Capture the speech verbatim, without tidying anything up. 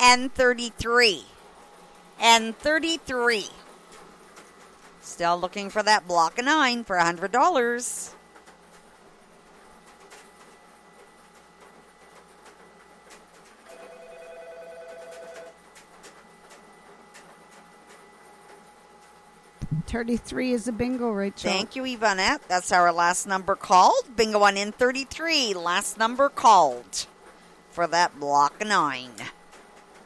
N thirty-three. N thirty-three. Still looking for that block of nine for one hundred dollars. thirty-three is a bingo, Rachel. Thank you, Yvonette. That's our last number called. Bingo on N thirty-three. Last number called for that block of nine.